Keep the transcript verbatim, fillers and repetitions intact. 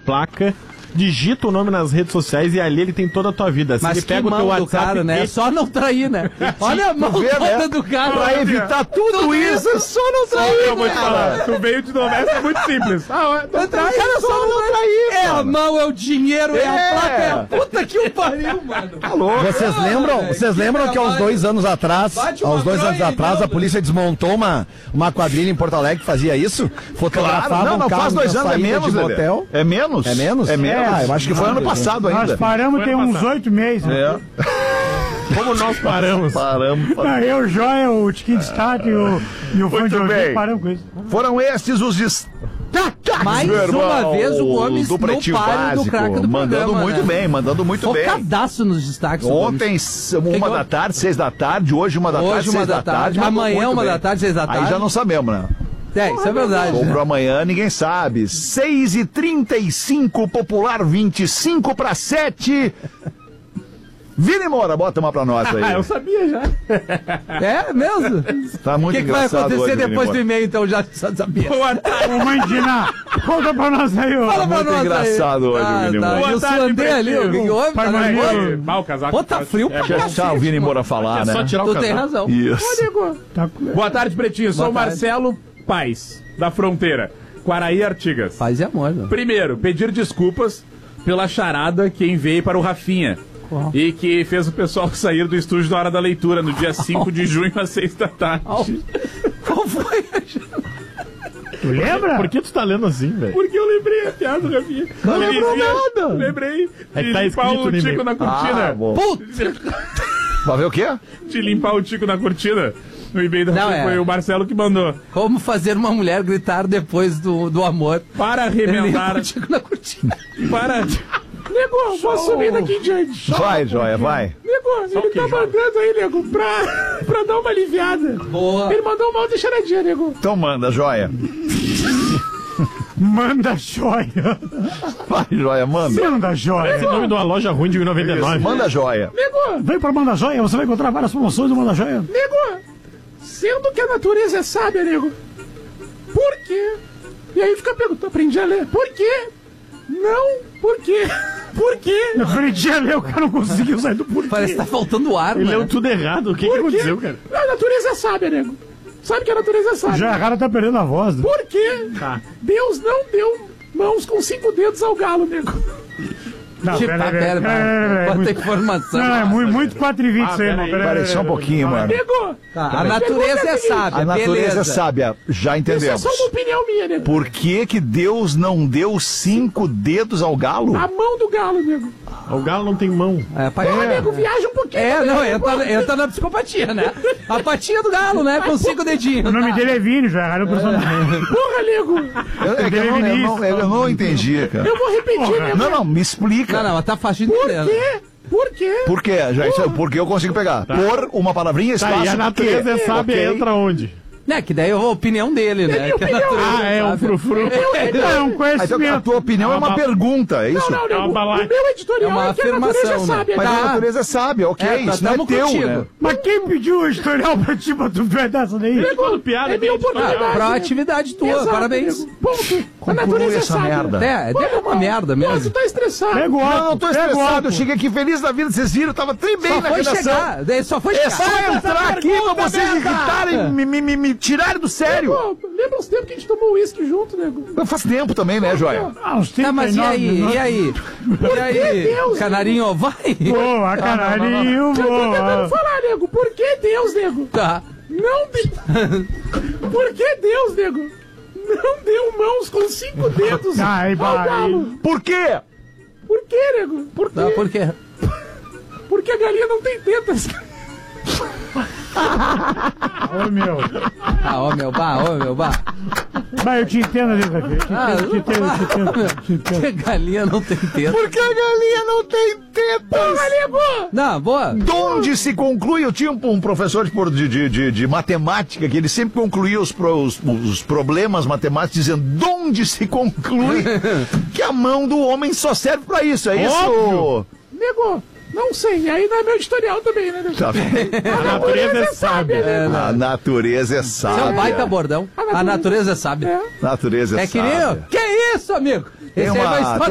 placa, digita o nome nas redes sociais e ali ele tem toda a tua vida. Se Mas ele que pega o teu mão do WhatsApp, cara, né? É só não trair, né? Olha a mão vê, toda né? do cara. Pra evitar tudo isso, é só não trair, Eu vou te né? falar, tu veio de doméstica, é muito simples. Ah, Não trai, cara, só não trair. É a mão, é o dinheiro, é, a É. placa, é a puta que o pariu, mano. Vocês lembram, velho, vocês que lembram que há uns trabalho. dois anos atrás, Bate há uma uns dois anos bronha, atrás, então, a polícia desmontou uma, uma quadrilha em Porto Alegre que fazia isso? Fotografava Claro, não, não, um carro faz dois na anos, é saída menos, de Lelê. motel. É menos? É menos? É menos. É, eu acho que foi ano passado Nós ainda. paramos tem uns oito meses. Né? É. como nós paramos? Paramos. Ah, eu, Joia, o Tiquinho de Start e o, e o fã de Muito ouvido bem. paramos com isso. Foram estes os destaques. Mais meu irmão, uma vez o Gomes do no Pretinho páreo do Básico, craque do mandando programa, muito né? bem, mandando muito bem. Focadaço nos destaques. o Gomes. Ontem, s- uma que da tarde, seis da tarde. Hoje, uma da Hoje, tarde, uma seis da da tarde. tarde. mandou Amanhã, muito uma bem. da tarde, seis da Aí tarde. já não sabemos, né? É, isso é verdade. Ou pro amanhã, ninguém sabe. seis e trinta e cinco, Popular vinte e cinco para sete. Vini Moura, bota uma pra nós aí. Ah, eu sabia já. É mesmo? Tá O muito que, que vai engraçado acontecer hoje, Vini depois do Moura. e-mail, então, já sabia? Boa tarde. Ô, mãe Dina, conta pra nós aí, ó. Fala pra muito nós engraçado aí. hoje, ah, Vini tá. Moura. E o Boa tarde, Suandê ali, o que que houve? Tá Pai Maria. nervoso? Mal o casaco. Pô, tá frio pra Deixa cacete, deixar o Vini mano. Moura falar, É né? só tirar o Tu casaco. tem razão. Isso. Tá... Boa tarde, Pretinho. Sou o Boa tarde. Marcelo Paes, da Fronteira. Quaraí, Artigas. Paz e amor, meu. Primeiro, pedir desculpas pela charada que enviei para o Rafinha. Qual? E que fez o pessoal sair do estúdio na hora da leitura, no dia cinco de junho, às seis da tarde. Qual foi? Tu lembra? Por que tu tá lendo assim, velho? Porque eu lembrei a piada do Rafinha. Não Ele lembrou dizia- nada. Lembrei É de que tá limpar escrito o no Tico e-mail. na cortina. Ah, bom. Puta! Vai ver o quê? De limpar o Tico na cortina. No e-mail da Não, Rafinha, é. foi o Marcelo que mandou. Como fazer uma mulher gritar depois do, do amor? Para remendar. Contigo na cortina. Para. Nego, vou subir daqui em diante. Vai, joia, vai. Nego, ele tá mandando aí, nego, pra, pra dar uma aliviada. Boa. Ele mandou uma outra charadinha, nego. Então manda, joia. Manda joia. Vai, joia, manda. Manda joia. Esse é o nome de uma loja ruim de noventa e nove. Manda joia. Nego, Vem pra Manda Joia, você vai encontrar várias promoções do Manda Joia. nego, sendo que a natureza é sábia, nego, por quê? E aí fica perguntando, aprendi a ler, por quê? Não, por quê? Por quê? Eu aprendi a ler, o cara não conseguiu sair do porquê. Parece que tá faltando ar, Ele né? leu tudo errado. O que, que Por quê? aconteceu, cara? A natureza é sábia, nego. Sabe que a natureza é sábia. Já a cara tá perdendo a voz. Né? Por quê? Tá. Deus não deu mãos com cinco dedos ao galo, nego. Não, Que pera, pera, pera. Quanta informação. Não, é muito, muito quatro e vinte isso aí, Ah, irmão. peraí, Peraí, só um pouquinho, mano. Nego, Tá, a natureza é sábia, A natureza beleza. é sábia, já isso é entendemos. só uma opinião minha, nego. Por que que Deus não deu cinco dedos ao galo? A mão do galo, nego. O galo não tem mão. É, pa- Ah, é. nego, viaja um pouquinho. É, não, nego. entra, entra na psicopatia, né? A patinha do galo, né? Com cinco dedinhos. O nome dele é Vini, já erraram o personagem. Porra, nego. Eu, é que eu, não, eu, não, eu não entendi, cara. Eu vou repetir, nego. Não, não, me explica. Não, não, tá fácil de Por entender. quê? Por quê? Por quê? Já, isso, porque eu consigo pegar. Por uma palavrinha, Tá, espaço. e a natureza é que? sábia, Ok. entra onde? Né, que daí é a opinião dele, né? minha Que a opinião. natureza Ah, é um sábia. frufru. É um Ah, então, a conhecimento. tua opinião é uma Não, pergunta, é isso? Não, É uma nego. balaca. O meu editorial É uma é que a natureza é afirmação, né? sábia. Mas Tá? a natureza é sábia, ok. É, tá- isso não é tamo teu, contigo. né? Mas quem pediu o historial pra ti, pra tu ver dessa daí? Tudo piada, É minha bem oportunidade. Ah, nego. proatividade tua, Exato, parabéns. nego. Ponto. A Conclui natureza é essa sábia. merda. É, é uma merda Pô, tu mesmo. tá estressado. Pega o Não, álcool, não tô pega o estressado. álcool. Eu cheguei aqui feliz da vida, vocês viram, eu tava tri bem Só na foi redação. chegar, daí só foi É chegar. só entrar aqui pra vocês irritarem, me, me, me, me tirarem do sério. Pô, lembra os tempos que a gente tomou uísque junto, nego? Faz tempo também, né, Joia? Ah, uns Tá, mas e trinta e nove aí? minutos. E aí? E aí? Deus, Canarinho, vai? Boa, canarinho, Eu tô tentando boa. falar, nego. Por que Deus, nego? Tá. Não deu. Por que Deus, nego? Não deu mãos com cinco dedos Ai, ao vai. galo. Por quê? Por que, nego? Por quê? Tá, por quê? Porque a galinha não tem tetas. Ô, meu. Ah, ô meu, bah, ô meu, bah. Vai, eu te entendo ali, Rafinha. Ah, Eu te entendo, eu te entendo, eu te entendo. Que galinha não tem teta. Porque a galinha não tem tetas. Não, boa. De onde se conclui? Eu tinha um, um professor de, por- de, de, de, de matemática que ele sempre concluía os, pro- os, os problemas matemáticos dizendo de onde se conclui que a mão do homem só serve pra isso, é isso? Óbvio. Nego, não sei. Aí não é meu editorial também, né, nego? Tá bem. A natureza é sábia. É, A natureza é Isso é um sábia. baita bordão. A natureza é sábia. A natureza é, É que sábia. nem. Que isso, amigo? Tem Esse aí uma- vai estourar